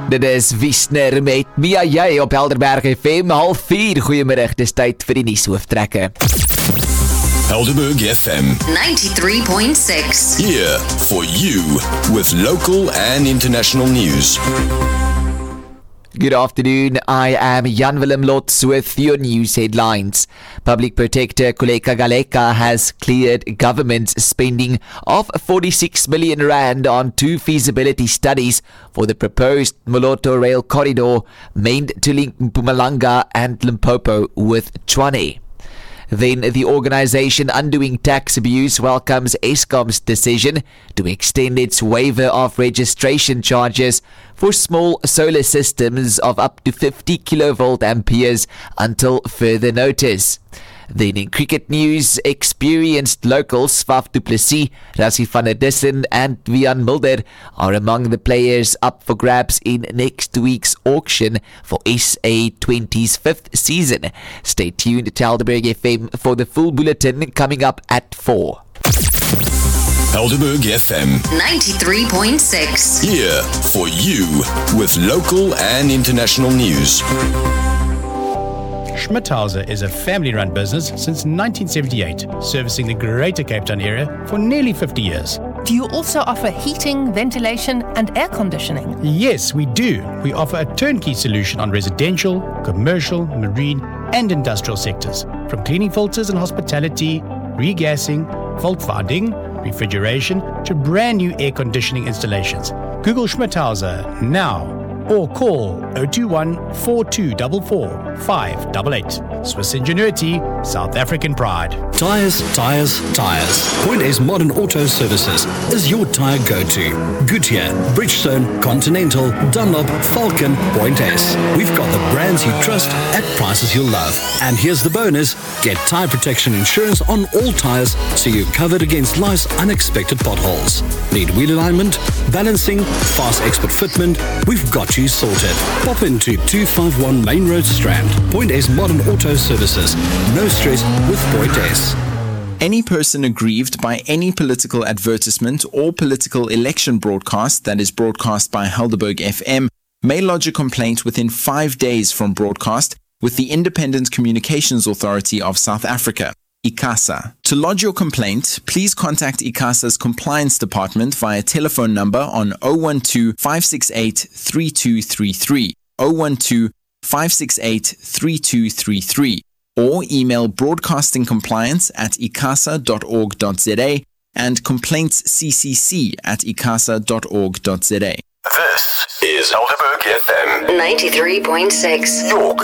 Dit is Wiesner met Mia Jy op Helderberg FM 3:30. Goeiemiddag, dis tyd vir die nuushooftrekke. Helderberg FM 93.6. here for you with local and international news. Good afternoon, I am Jan Willem Lotz with your news headlines. Public Protector Kuleka Galeka has cleared government's spending of 46 million rand on 2 feasibility studies for the proposed Moloto rail corridor meant to link Mpumalanga and Limpopo with Tshwane. Then the organisation Undoing Tax Abuse welcomes Eskom's decision to extend its waiver of registration charges for small solar systems of up to 50 kilovolt amperes until further notice. Then in cricket news, experienced locals Faf du Plessis, Rassie van der Dussen and Wian Mulder are among the players up for grabs in next week's auction for SA20's 5th season. Stay tuned to Helderberg FM for the full bulletin coming up at 4. Helderberg FM 93.6. here for you with local and international news. Schmidhauser is a family-run business since 1978, servicing the Greater Cape Town area for nearly 50 years. Do you also offer heating, ventilation, and air conditioning? Yes, we do. We offer a turnkey solution on residential, commercial, marine, and industrial sectors, from cleaning filters and hospitality, regassing, fault finding, refrigeration, to brand new air conditioning installations. Google Schmidhauser now or call 021 4244 588. Swiss ingenuity, South African pride. Tyres. Point A's Modern Auto Services is your tyre go-to. Goodyear, Bridgestone, Continental, Dunlop, Falcon, Point S. We've got the brands you trust at prices you'll love. And here's the bonus. Get tyre protection insurance on all tyres so you're covered against life's unexpected potholes. Need wheel alignment, balancing, fast expert fitment? We've got you sorted. Pop into 251 Main Road Strand. Point A's Modern Auto Services. No stress with Point S. Any person aggrieved by any political advertisement or political election broadcast that is broadcast by Helderberg FM may lodge a complaint within 5 days from broadcast with the Independent Communications Authority of South Africa, ICASA. To lodge your complaint, please contact ICASA's Compliance Department via telephone number on 012 568 3233, 012 568 3233, or email broadcastingcompliance@icasa.org.za and complaintsccc@icasa.org.za. This is Helderberg FM 93.6. your